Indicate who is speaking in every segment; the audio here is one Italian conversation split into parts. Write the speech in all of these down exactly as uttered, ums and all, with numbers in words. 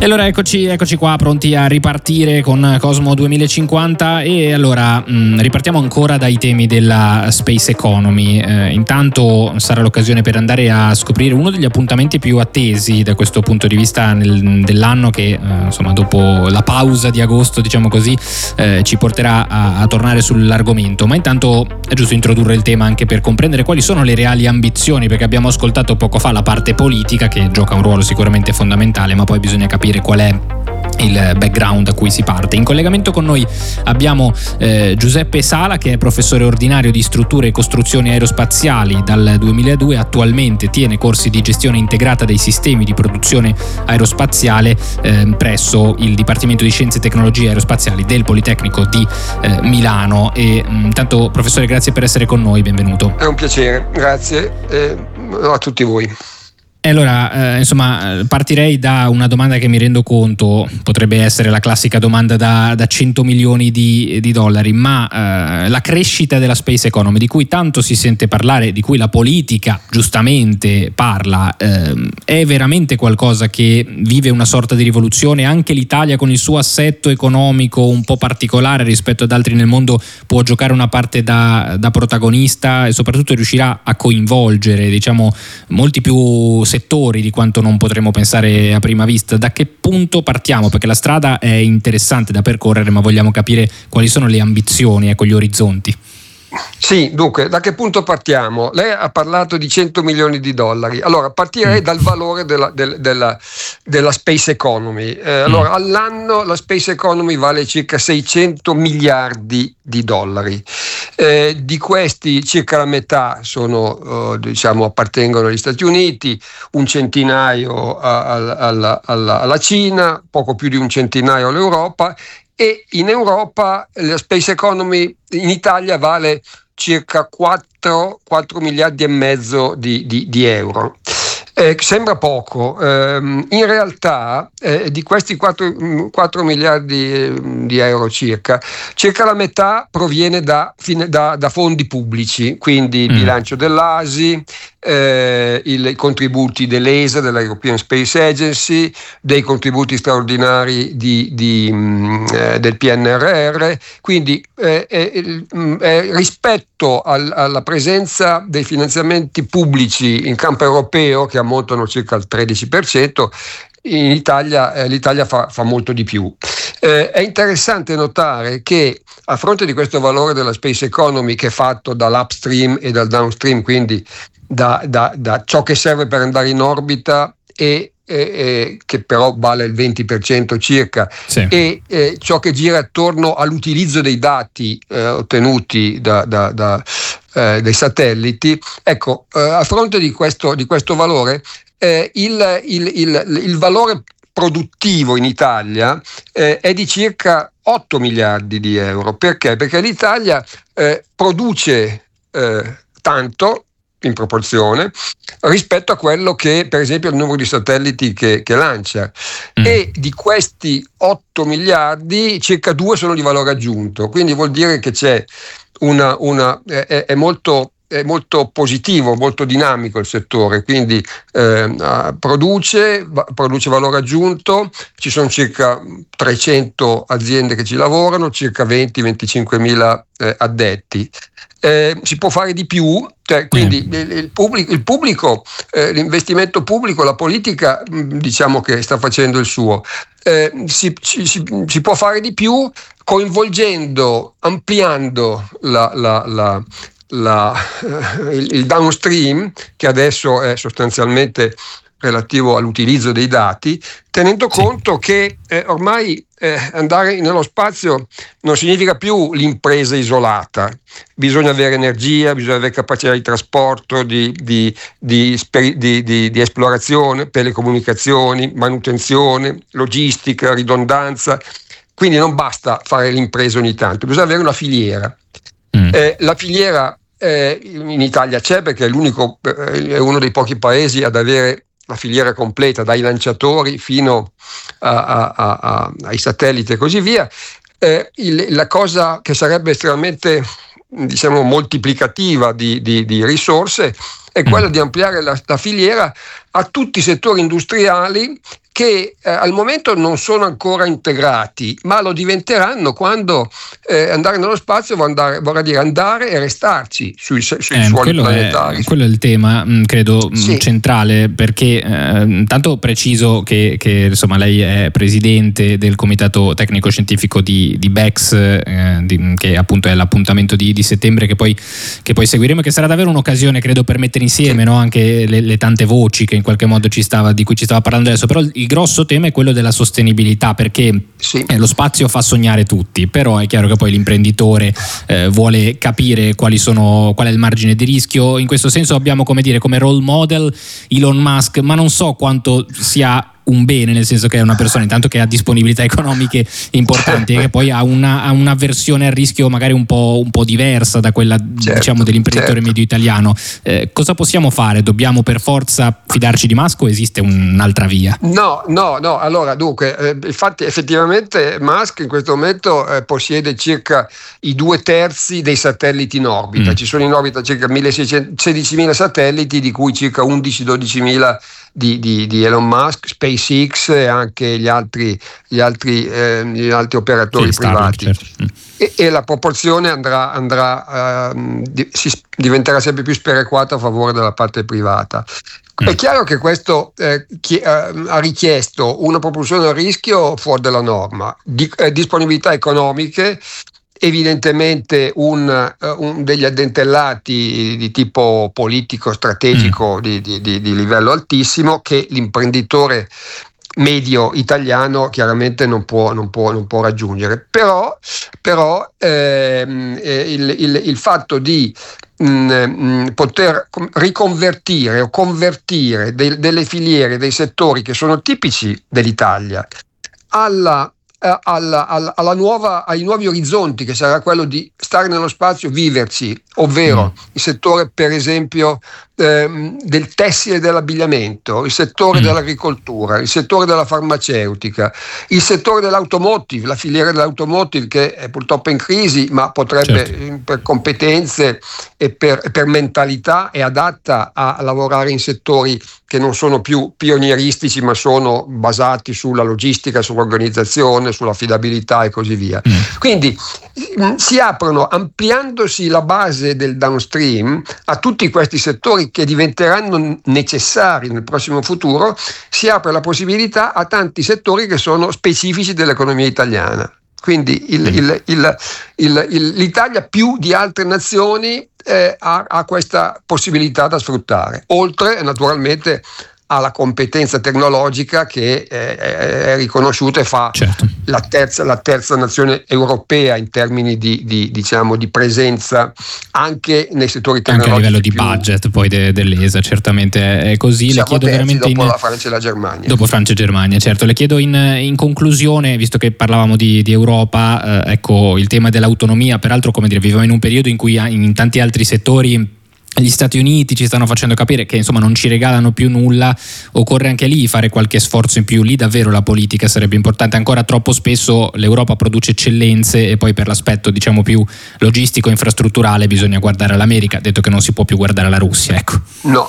Speaker 1: E allora eccoci, eccoci qua pronti a ripartire con Cosmo duemilacinquanta e allora mh, ripartiamo ancora dai temi della space economy. Eh, intanto sarà l'occasione per andare a scoprire uno degli appuntamenti più attesi da questo punto di vista nel, dell'anno che eh, insomma dopo la pausa di agosto, diciamo così, eh, ci porterà a, a tornare sull'argomento. Ma intanto è giusto introdurre il tema anche per comprendere quali sono le reali ambizioni, perché abbiamo ascoltato poco fa la parte politica che gioca un ruolo sicuramente fondamentale, ma poi bisogna capire qual è il background a cui si parte. In collegamento con noi abbiamo eh, Giuseppe Sala, che è professore ordinario di strutture e costruzioni aerospaziali dal duemiladue, attualmente tiene corsi di gestione integrata dei sistemi di produzione aerospaziale eh, presso il Dipartimento di Scienze e Tecnologie Aerospaziali del Politecnico di eh, Milano. E intanto professore, grazie per essere con noi, benvenuto.
Speaker 2: È un piacere, grazie eh, a tutti voi.
Speaker 1: E allora, eh, insomma, partirei da una domanda che mi rendo conto potrebbe essere la classica domanda da, da cento milioni di, di dollari, ma eh, la crescita della space economy, di cui tanto si sente parlare, di cui la politica giustamente parla, eh, è veramente qualcosa che vive una sorta di rivoluzione? Anche l'Italia, con il suo assetto economico un po' particolare rispetto ad altri nel mondo, può giocare una parte da, da protagonista e soprattutto riuscirà a coinvolgere, diciamo, molti più settori di quanto non potremmo pensare a prima vista. Da che punto partiamo? Perché la strada è interessante da percorrere, ma vogliamo capire quali sono le ambizioni, ecco, gli orizzonti.
Speaker 2: Sì, dunque, da che punto partiamo? Lei ha parlato di cento milioni di dollari. Allora, partirei mm. dal valore della, del, della, della space economy. Eh, allora, mm. all'anno la space economy vale circa seicento miliardi di dollari. Eh, di questi circa la metà sono, eh, diciamo, appartengono agli Stati Uniti, un centinaio a, a, alla, alla, alla Cina, poco più di un centinaio all'Europa. E in Europa la space economy in Italia vale circa quattro miliardi e mezzo di, di, di euro. Eh, sembra poco, eh, in realtà eh, di questi quattro miliardi di euro circa, circa la metà proviene da, da, da fondi pubblici, quindi il mm. bilancio dell'A S I, eh, il, i contributi dell'E S A, dell'European Space Agency, dei contributi straordinari di, di, mh, eh, del P N R R, quindi eh, eh, eh, rispetto al, alla presenza dei finanziamenti pubblici in campo europeo, che ammontano circa al tredici per cento, in Italia eh, l'Italia fa, fa molto di più. Eh, è interessante notare che a fronte di questo valore della space economy, che è fatto dall'upstream e dal downstream, quindi da, da, da ciò che serve per andare in orbita e E, e, che però vale il venti per cento circa, sì. e e ciò che gira attorno all'utilizzo dei dati eh, ottenuti da, da, da, eh, dai satelliti. Ecco, eh, a fronte di questo, di questo valore, eh, il, il, il, il valore produttivo in Italia eh, è di circa otto miliardi di euro. Perché? Perché l'Italia eh, produce eh, tanto in proporzione rispetto a quello che, per esempio, il numero di satelliti che, che lancia, mm. e di questi otto miliardi circa due sono di valore aggiunto, quindi vuol dire che c'è una, una è, è molto è molto positivo, molto dinamico il settore, quindi eh, produce, produce valore aggiunto, ci sono circa trecento aziende che ci lavorano, circa venti venticinque mila eh, addetti. Eh, si può fare di più, cioè, quindi mm. il, il pubblico, il pubblico eh, l'investimento pubblico, la politica mh, diciamo che sta facendo il suo. Eh, si, si, si può fare di più coinvolgendo, ampliando la, la, la La, il, il downstream, che adesso è sostanzialmente relativo all'utilizzo dei dati, tenendo sì. conto che eh, ormai eh, andare nello spazio non significa più l'impresa isolata, bisogna avere energia, bisogna avere capacità di trasporto, di, di, di, di, di, di esplorazione, telecomunicazioni, manutenzione, logistica, ridondanza, quindi non basta fare l'impresa ogni tanto, bisogna avere una filiera. Mm. Eh, la filiera Eh, in Italia c'è, perché è l'unico, eh, è uno dei pochi paesi ad avere la filiera completa, dai lanciatori fino a, a, a, a, ai satelliti e così via. Eh, il, la cosa che sarebbe estremamente, diciamo, moltiplicativa di, di, di risorse è quella di ampliare la, la filiera a tutti i settori industriali che che eh, al momento non sono ancora integrati, ma lo diventeranno quando eh, andare nello spazio vuol andare, vorrà dire andare e restarci sui, sui
Speaker 1: eh,
Speaker 2: suoli planetari.
Speaker 1: È, quello è il tema, mh, credo,
Speaker 2: sì.
Speaker 1: mh, centrale, perché eh, intanto preciso che, che insomma lei è presidente del comitato tecnico scientifico di, di BECS, eh, di, che appunto è l'appuntamento di, di settembre che poi, che poi seguiremo, e che sarà davvero un'occasione, credo, per mettere insieme, sì, no, anche le, le tante voci che in qualche modo ci stava, di cui ci stava parlando adesso. Però il grosso tema è quello della sostenibilità, perché sì, eh, lo spazio fa sognare tutti, però è chiaro che poi l'imprenditore eh, vuole capire quali sono, qual è il margine di rischio. In questo senso abbiamo, come dire, come role model Elon Musk, ma non so quanto sia un bene, nel senso che è una persona intanto che ha disponibilità economiche importanti e che poi ha una, ha un'avversione al rischio magari un po', un po' diversa da quella, certo, diciamo, dell'imprenditore, certo, medio italiano. Eh, cosa possiamo fare? Dobbiamo per forza fidarci di Musk o esiste un'altra via?
Speaker 2: No, no, no. Allora, dunque, eh, infatti effettivamente Musk in questo momento eh, possiede circa i due terzi dei satelliti in orbita. Mm. Ci sono in orbita circa sedicimila satelliti, di cui circa undici dodicimila Di, di, di Elon Musk, SpaceX e anche gli altri, gli altri, eh, gli altri operatori, sì, privati. Starlink, certo. e, e la proporzione andrà, andrà uh, di, si diventerà sempre più sperequata a favore della parte privata. Mm. È chiaro che questo eh, chi, eh, ha richiesto una propulsione a rischio fuori dalla norma, di, eh, disponibilità economiche, evidentemente un, un degli addentellati di tipo politico, strategico, mm. di, di, di livello altissimo, che l'imprenditore medio italiano chiaramente non può, non può, non può raggiungere. Però, però ehm, il, il, il fatto di mh, poter riconvertire o convertire de, delle filiere, dei settori che sono tipici dell'Italia alla Alla, alla, alla nuova, ai nuovi orizzonti, che sarà quello di stare nello spazio, viverci, ovvero mm. il settore per esempio ehm, del tessile e dell'abbigliamento, il settore mm. dell'agricoltura, il settore della farmaceutica, il settore dell'automotive, la filiera dell'automotive che è purtroppo in crisi, ma potrebbe, certo, per competenze e per, per mentalità, è adatta a lavorare in settori che non sono più pionieristici, ma sono basati sulla logistica, sull'organizzazione, sull'affidabilità e così via. Mm. Quindi si aprono, ampliandosi la base del downstream a tutti questi settori che diventeranno necessari nel prossimo futuro, si apre la possibilità a tanti settori che sono specifici dell'economia italiana. Quindi il, il, il, il, il, l'Italia più di altre nazioni eh, ha, ha questa possibilità da sfruttare, oltre naturalmente alla competenza tecnologica che è, è riconosciuta e fa, certo, la terza, la terza nazione europea in termini di, di, diciamo, di presenza anche nei settori tecnologici.
Speaker 1: Anche a livello di più budget poi de, dell'E S A, certamente è così.
Speaker 2: Siamo
Speaker 1: le chiedo veramente
Speaker 2: dopo
Speaker 1: in,
Speaker 2: la Francia e la Germania.
Speaker 1: Dopo Francia e Germania, certo. Le chiedo in, in conclusione, visto che parlavamo di, di Europa, eh, ecco, il tema dell'autonomia, peraltro, come dire, viviamo in un periodo in cui in tanti altri settori gli Stati Uniti ci stanno facendo capire che insomma non ci regalano più nulla, occorre anche lì fare qualche sforzo in più. Lì davvero la politica sarebbe importante. Ancora troppo spesso l'Europa produce eccellenze e poi per l'aspetto, diciamo, più logistico infrastrutturale bisogna guardare all'America, detto che non si può più guardare alla Russia, ecco.
Speaker 2: No,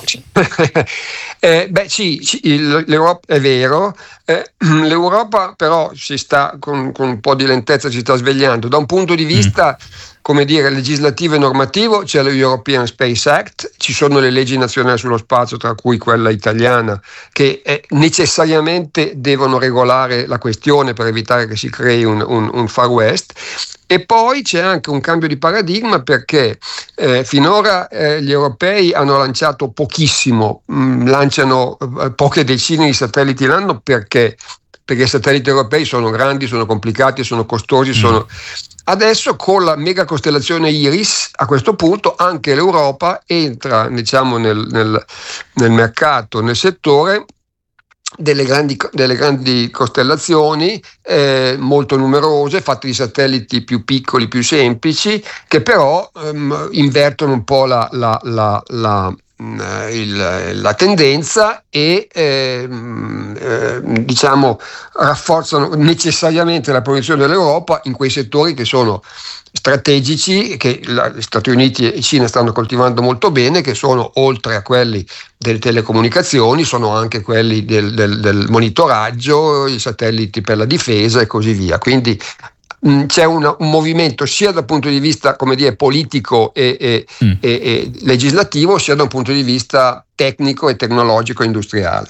Speaker 2: eh, beh sì, l'Europa è vero, eh, l'Europa però si sta con, con un po' di lentezza si sta svegliando da un punto di vista mm. come dire, legislativo e normativo. C'è lo European Space Act, ci sono le leggi nazionali sullo spazio, tra cui quella italiana, che eh, necessariamente devono regolare la questione per evitare che si crei un, un, un Far West. E poi c'è anche un cambio di paradigma, perché eh, finora eh, gli europei hanno lanciato pochissimo, mh, lanciano eh, poche decine di satelliti l'anno, perché perché i satelliti europei sono grandi, sono complicati, sono costosi, mm. sono... Adesso con la mega costellazione Iris, a questo punto anche l'Europa entra, diciamo, nel, nel, nel mercato, nel settore delle grandi, delle grandi costellazioni eh, molto numerose, fatte di satelliti più piccoli, più semplici, che però ehm, invertono un po' la, la, la, la mh, il, la tendenza e eh, mh, eh, diciamo rafforzano necessariamente la posizione dell'Europa in quei settori che sono strategici, che la, gli Stati Uniti e Cina stanno coltivando molto bene, che sono, oltre a quelli delle telecomunicazioni, sono anche quelli del, del, del monitoraggio, i satelliti per la difesa e così via. Quindi mh, c'è una, un movimento sia dal punto di vista, come dire, politico e, e, mm. e, e legislativo, sia da un punto di vista tecnico e tecnologico industriale.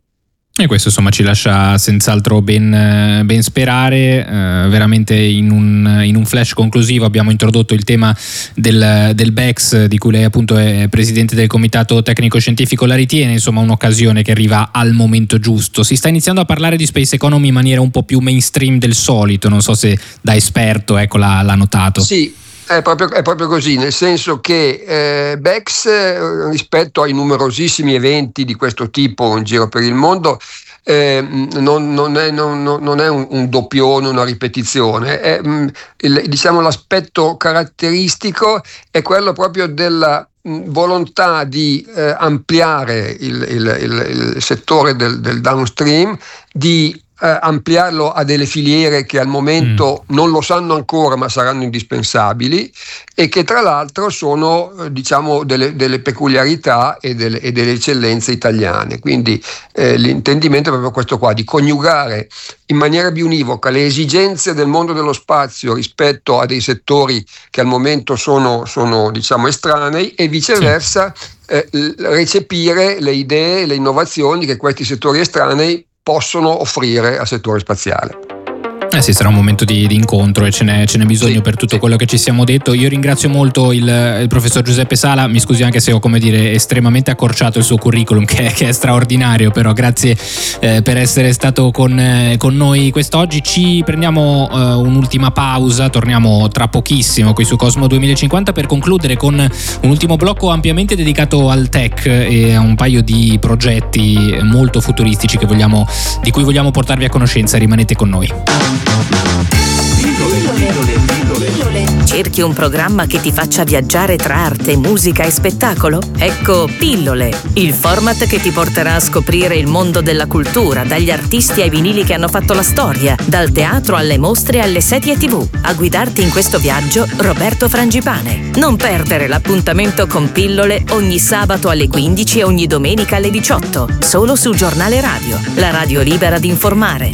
Speaker 1: E questo insomma ci lascia senz'altro ben, ben sperare. Eh, veramente in un, in un flash conclusivo abbiamo introdotto il tema del, del B E C S, di cui lei appunto è presidente del comitato tecnico scientifico. La ritiene insomma un'occasione che arriva al momento giusto? Si sta iniziando a parlare di space economy in maniera un po' più mainstream del solito, non so se da esperto ecco l'ha, l'ha notato.
Speaker 2: Sì. È proprio, è proprio così, nel senso che eh, B E C S eh, rispetto ai numerosissimi eventi di questo tipo in giro per il mondo eh, non, non è, non, non è un, un doppione, una ripetizione, è, mh, il, diciamo l'aspetto caratteristico è quello proprio della mh, volontà di eh, ampliare il, il, il, il settore del, del downstream, di Eh, ampliarlo a delle filiere che al momento mm. non lo sanno ancora ma saranno indispensabili e che tra l'altro sono eh, diciamo delle, delle peculiarità e delle, e delle eccellenze italiane. Quindi eh, l'intendimento è proprio questo qua, di coniugare in maniera biunivoca le esigenze del mondo dello spazio rispetto a dei settori che al momento sono, sono diciamo estranei e viceversa sì. eh, recepire le idee, le innovazioni che questi settori estranei possono offrire al settore spaziale.
Speaker 1: Eh sì, sarà un momento di, di incontro e ce n'è, ce n'è bisogno sì, per tutto sì. quello che ci siamo detto. Io ringrazio molto il, il professor Giuseppe Sala, mi scusi anche se ho, come dire, estremamente accorciato il suo curriculum che, che è straordinario, però grazie eh, per essere stato con, eh, con noi quest'oggi. Ci prendiamo eh, un'ultima pausa, torniamo tra pochissimo qui su Cosmo duemilacinquanta per concludere con un ultimo blocco ampiamente dedicato al tech e a un paio di progetti molto futuristici che vogliamo, di cui vogliamo portarvi a conoscenza. Rimanete con noi.
Speaker 3: Cerchi un programma che ti faccia viaggiare tra arte, musica e spettacolo? Ecco Pillole, il format che ti porterà a scoprire il mondo della cultura, dagli artisti ai vinili che hanno fatto la storia, dal teatro alle mostre e alle serie tivù. A guidarti in questo viaggio, Roberto Frangipane. Non perdere l'appuntamento con Pillole ogni sabato alle quindici e ogni domenica alle diciotto, solo su Giornale Radio, la radio libera di informare.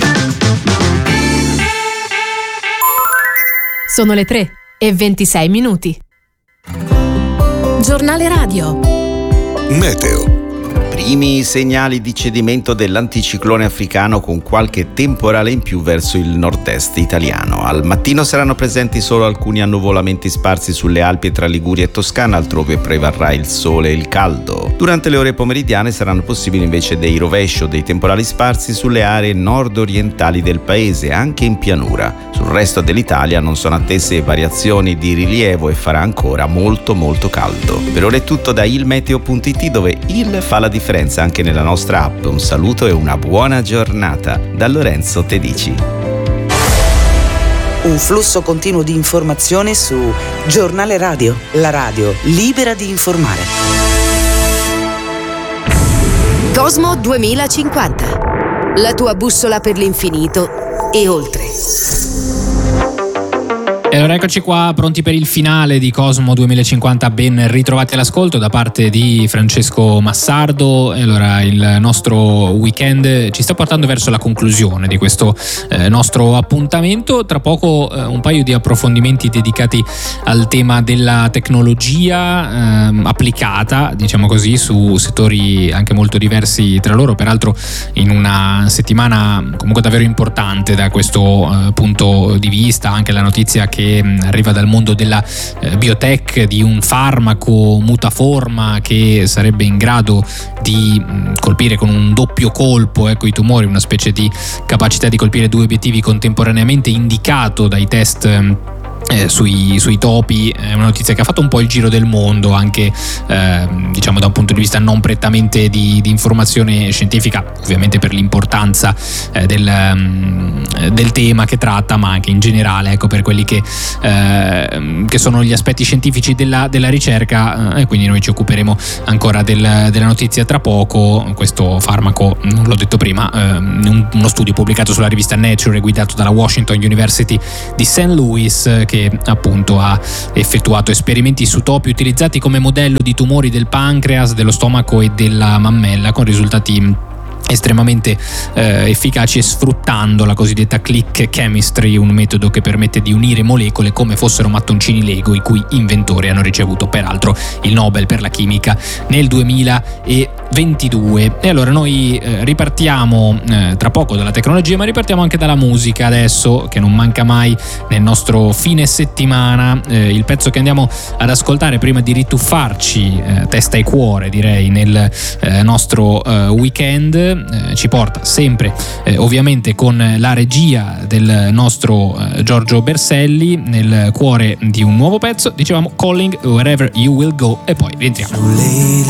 Speaker 4: Sono le tre e ventisei minuti. Giornale Radio.
Speaker 5: Meteo.
Speaker 6: Primi segnali di cedimento dell'anticiclone africano con qualche temporale in più verso il nord-est italiano. Al mattino saranno presenti solo alcuni annuvolamenti sparsi sulle Alpi tra Liguria e Toscana, altrove prevarrà il sole e il caldo. Durante le ore pomeridiane saranno possibili invece dei rovesci o dei temporali sparsi sulle aree nord-orientali del paese, anche in pianura. Sul resto dell'Italia non sono attese variazioni di rilievo e farà ancora molto molto caldo. Per ora è tutto da ilmeteo punto it, dove il fa la differenza anche nella nostra app. Un saluto e una buona giornata da Lorenzo Tedici.
Speaker 7: Un flusso continuo di informazione su Giornale Radio, la radio libera di informare.
Speaker 4: Cosmo duemilacinquanta, la tua bussola per l'infinito e oltre.
Speaker 1: E allora eccoci qua, pronti per il finale di Cosmo duemilacinquanta. Ben ritrovati all'ascolto da parte di Francesco Massardo. E allora il nostro weekend ci sta portando verso la conclusione di questo eh, nostro appuntamento. Tra poco eh, un paio di approfondimenti dedicati al tema della tecnologia eh, applicata, diciamo così, su settori anche molto diversi tra loro, peraltro in una settimana comunque davvero importante da questo eh, punto di vista. Anche la notizia che arriva dal mondo della eh, biotech, di un farmaco mutaforma che sarebbe in grado di mh, colpire con un doppio colpo ecco, i tumori, una specie di capacità di colpire due obiettivi contemporaneamente, indicato dai test mh, Eh, sui, sui topi, è una notizia che ha fatto un po' il giro del mondo anche eh, diciamo da un punto di vista non prettamente di, di informazione scientifica, ovviamente per l'importanza eh, del, um, del tema che tratta, ma anche in generale, ecco, per quelli che, eh, che sono gli aspetti scientifici della, della ricerca, eh, e quindi noi ci occuperemo ancora del, della notizia tra poco. Questo farmaco, non l'ho detto prima, eh, un, uno studio pubblicato sulla rivista Nature guidato dalla Washington University di Saint Louis, che appunto ha effettuato esperimenti su topi utilizzati come modello di tumori del pancreas, dello stomaco e della mammella, con risultati estremamente eh, efficaci, e sfruttando la cosiddetta click chemistry, un metodo che permette di unire molecole come fossero mattoncini Lego, i cui inventori hanno ricevuto peraltro il Nobel per la chimica nel duemilaventidue. E allora noi eh, ripartiamo eh, tra poco dalla tecnologia, ma ripartiamo anche dalla musica adesso, che non manca mai nel nostro fine settimana. Eh, il pezzo che andiamo ad ascoltare prima di rituffarci eh, testa e cuore, direi, nel eh, nostro eh, weekend Eh, ci porta sempre eh, ovviamente con la regia del nostro eh, Giorgio Berselli, nel cuore di un nuovo pezzo, dicevamo Calling Wherever You Will Go, e poi rientriamo.